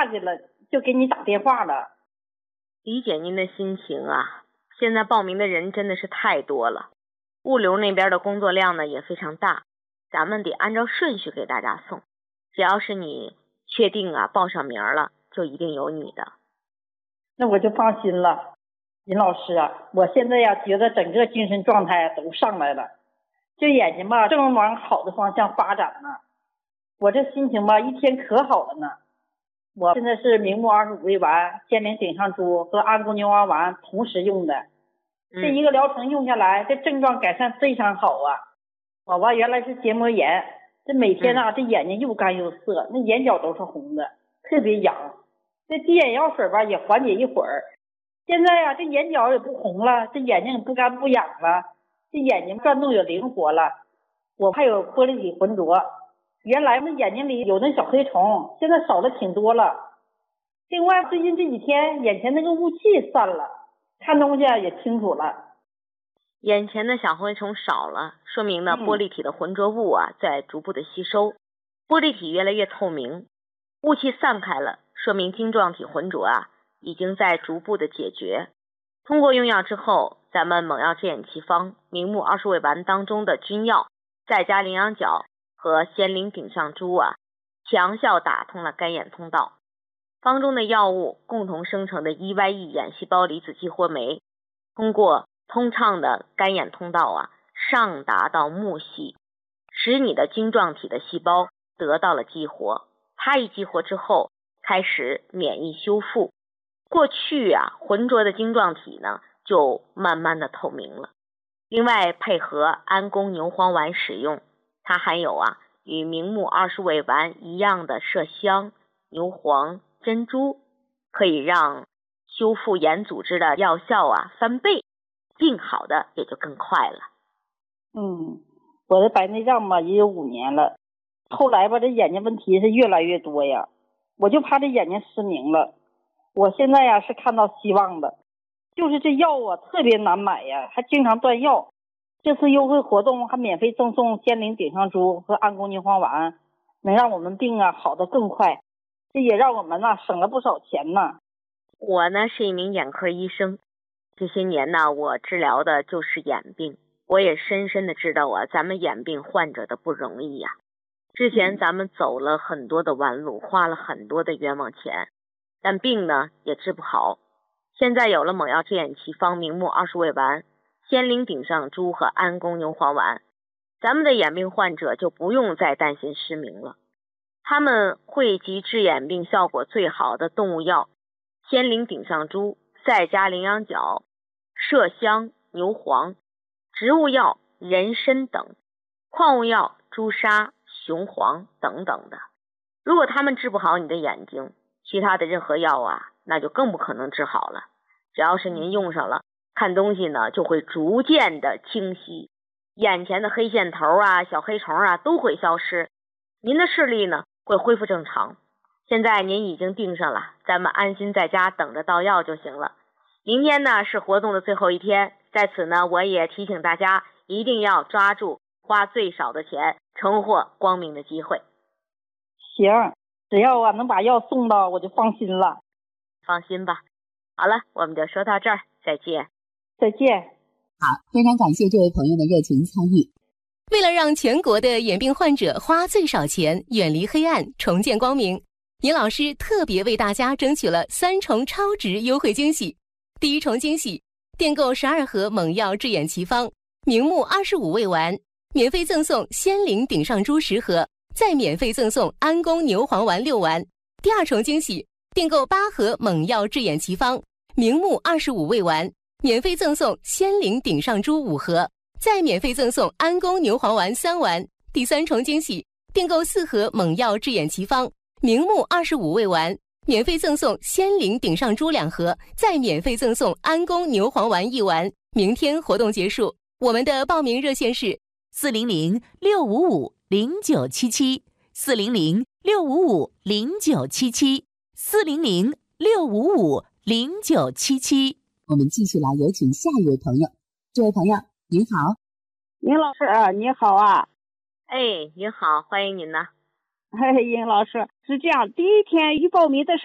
下去了，就给你打电话了。 理解您的心情啊，现在报名的人真的是太多了，物流那边的工作量呢也非常大，咱们得按照顺序给大家送。只要是你确定啊报上名了，就一定有你的。 那我就放心了。尹老师啊，我现在呀觉得整个精神状态都上来了，这眼睛吧正往好的方向发展呢。我这心情吧一天可好了呢。我现在是明目25味丸、仙灵顶上珠和安宫牛黄丸同时用的，这一个疗程用下来，这症状改善非常好啊。我吧原来是结膜炎，这每天啊这眼睛又干又涩，那眼角都是红的，特别痒。这滴眼药水吧也缓解一会儿。现在呀这眼角也不红了，这眼睛也不干不痒了，这眼睛转动也灵活了。我还有玻璃体浑浊，原来那眼睛里有那小黑虫，现在少了挺多了。另外最近这几天眼前那个雾气散了，看东西也清楚了。 眼前的小灰虫少了，说明呢玻璃体的浑浊物啊在逐步的吸收，玻璃体越来越透明，雾气散开了，说明晶状体浑浊啊已经在逐步的解决。通过用药之后，咱们猛药治眼奇方明目20味丸当中的君药再加羚羊角和仙灵顶上珠啊，强效打通了干眼通道。方中的药物共同生成的 EYE 眼细胞离子激活酶，通过通畅的干眼通道啊，上达到目系，使你的晶状体的细胞得到了激活。它一激活之后，开始免疫修复。过去啊，浑浊的晶状体呢，就慢慢的透明了。另外，配合安宫牛黄丸使用，它含有啊与明目20味丸一样的麝香、牛黄、珍珠，可以让修复眼组织的药效啊翻倍，病好的也就更快了。 我的白内障吧也有5年了，后来吧这眼睛问题是越来越多呀，我就怕这眼睛失明了。我现在呀是看到希望的，就是这药啊特别难买呀，还经常断药。这次优惠活动还免费赠送仙灵顶上珠和安宫牛黄丸，能让我们病啊好得更快，这也让我们呢省了不少钱呢。 我呢是一名眼科医生，这些年呢我治疗的就是眼病，我也深深的知道啊咱们眼病患者的不容易呀。之前咱们走了很多的弯路，花了很多的冤枉钱，但病呢也治不好。现在有了猛药治眼奇方明目20味丸、仙灵顶上珠和安宫牛黄丸，咱们的眼病患者就不用再担心失明了。他们汇集治眼病效果最好的动物药仙灵顶上珠，再加羚羊角、麝香、牛黄，植物药人参等，矿物药朱砂、雄黄等等的。如果他们治不好你的眼睛，其他的任何药啊那就更不可能治好了。只要是您用上了，看东西呢就会逐渐的清晰，眼前的黑线头啊、小黑虫啊都会消失，您的视力呢会恢复正常。现在您已经订上了，咱们安心在家等着到药就行了。明天呢是活动的最后一天，在此呢我也提醒大家一定要抓住花最少的钱重获光明的机会。 行，只要啊能把药送到我就放心了。 放心吧。好了，我们就说到这儿，再见。 再见。 好，非常感谢这位朋友的热情参与。 为了让全国的眼病患者花最少钱，远离黑暗，重见光明，尹老师特别为大家争取了3重超值优惠惊喜。第1重惊喜，订购12盒猛药治眼奇方明目25味丸，免费赠送仙灵顶上珠10盒，再免费赠送安宫牛黄丸6丸。第2重惊喜，订购8盒猛药治眼奇方明目25味丸，免费赠送仙灵顶上珠5盒，再免费赠送安宫牛黄丸3丸。第3重惊喜，订购4盒猛药治眼奇方明目25味丸，免费赠送仙灵顶上珠2盒，再免费赠送安宫牛黄丸1丸。明天活动结束，我们的报名热线是 400-655-0977 400-655-0977 400-655-0977。 我们继续来有请下一位朋友。这位朋友您好。 尹老师你好啊。 您好，欢迎您呢。 尹老师是这样，第一天一报名的时候